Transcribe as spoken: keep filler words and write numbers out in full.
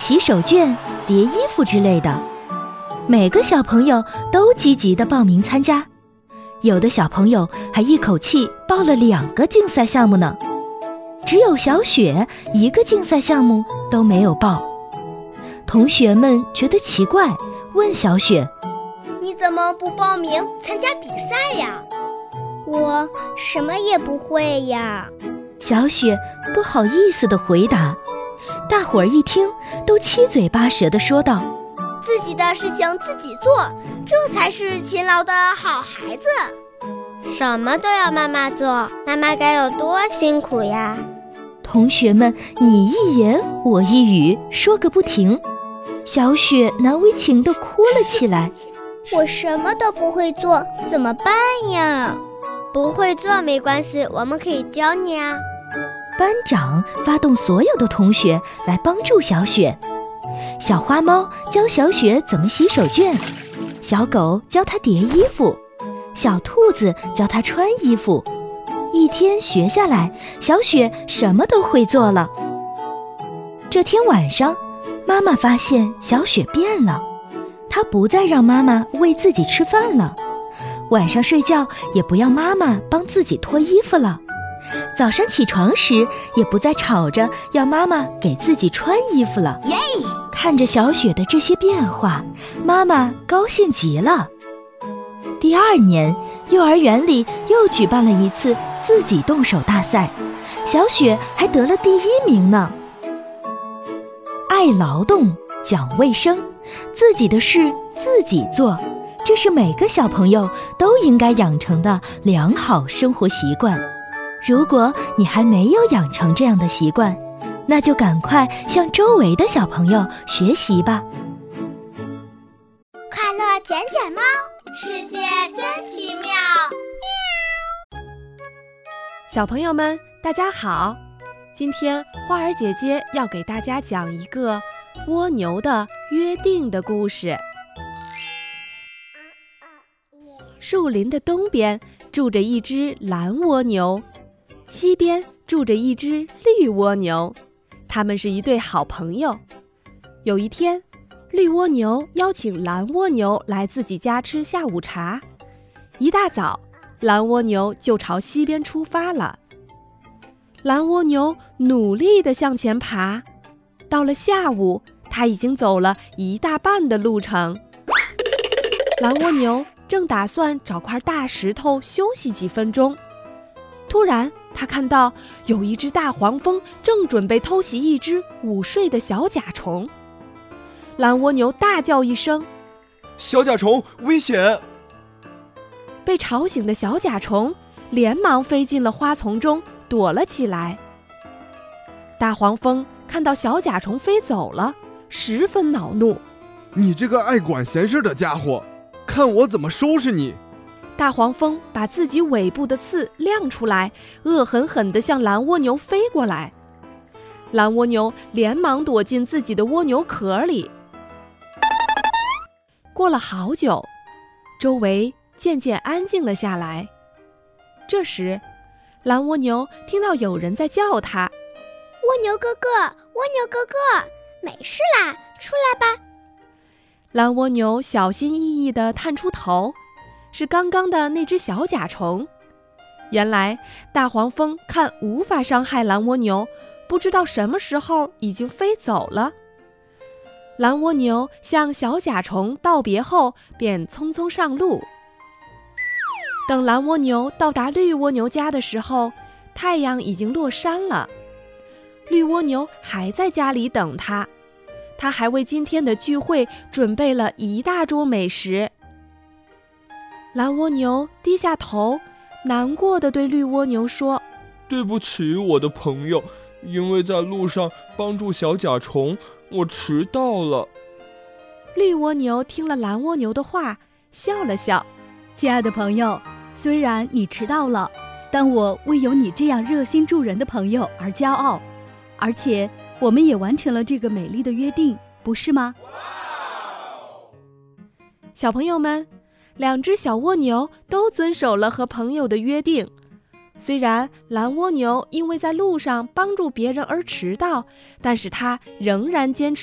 洗手绢、叠衣服之类的。每个小朋友都积极地报名参加，有的小朋友还一口气报了两个竞赛项目呢。只有小雪一个竞赛项目都没有报。同学们觉得奇怪，问小雪： 你怎么不报名参加比赛呀？ 我什么也不会呀。 小雪不好意思地回答。大伙儿一听，都七嘴八舌地说道： 自己的事情自己做，这才是勤劳的好孩子。 什么都要妈妈做，妈妈该有多辛苦呀。 同学们你一言我一语，说个不停。小雪难为情地哭了起来。 我什么都不会做，怎么办呀？不会做没关系，我们可以教你啊。 班长发动所有的同学来帮助小雪。小花猫教小雪怎么洗手绢，小狗教她叠衣服，小兔子教她穿衣服。一天学下来，小雪什么都会做了。这天晚上，妈妈发现小雪变了，她不再让妈妈喂自己吃饭了，晚上睡觉也不要妈妈帮自己脱衣服了，早上起床时也不再吵着要妈妈给自己穿衣服了。 耶！ 看着小雪的这些变化，妈妈高兴极了。第二年，幼儿园里又举办了一次自己动手大赛，小雪还得了第一名呢。爱劳动，讲卫生，自己的事自己做，这是每个小朋友都应该养成的良好生活习惯。如果你还没有养成这样的习惯，那就赶快向周围的小朋友学习吧。 快乐捡捡猫，世界真奇妙。 小朋友们，大家好！今天花儿姐姐要给大家讲一个蜗牛的约定的故事。树林的东边住着一只蓝蜗牛，西边住着一只绿蜗牛，他们是一对好朋友。有一天，绿蜗牛邀请蓝蜗牛来自己家吃下午茶。一大早，蓝蜗牛就朝西边出发了。蓝蜗牛努力地向前爬，到了下午，它已经走了一大半的路程。蓝蜗牛正打算找块大石头休息几分钟，突然他看到有一只大黄蜂正准备偷袭一只午睡的小甲虫。蓝蜗牛大叫一声： 小甲虫，危险！ 被吵醒的小甲虫连忙飞进了花丛中，躲了起来。大黄蜂看到小甲虫飞走了，十分恼怒： 你这个爱管闲事的家伙，看我怎么收拾你！ 大黄蜂把自己尾部的刺亮出来，恶狠狠地向蓝蜗牛飞过来。蓝蜗牛连忙躲进自己的蜗牛壳里。过了好久，周围渐渐安静了下来。这时，蓝蜗牛听到有人在叫它： 蜗牛哥哥，蜗牛哥哥，没事啦，出来吧。 蓝蜗牛小心翼翼地探出头，是刚刚的那只小甲虫。原来大黄蜂看无法伤害蓝蜗牛，不知道什么时候已经飞走了。蓝蜗牛向小甲虫道别后，便匆匆上路。等蓝蜗牛到达绿蜗牛家的时候，太阳已经落山了。绿蜗牛还在家里等他，他还为今天的聚会准备了一大桌美食。蓝蜗牛低下头，难过地对绿蜗牛说： 对不起，我的朋友，因为在路上帮助小甲虫，我迟到了。 绿蜗牛听了蓝蜗牛的话，笑了笑： 亲爱的朋友，虽然你迟到了，但我为有你这样热心助人的朋友而骄傲，而且我们也完成了这个美丽的约定，不是吗？ 小朋友们，两只小蜗牛都遵守了和朋友的约定。虽然蓝蜗牛因为在路上帮助别人而迟到，但是它仍然坚持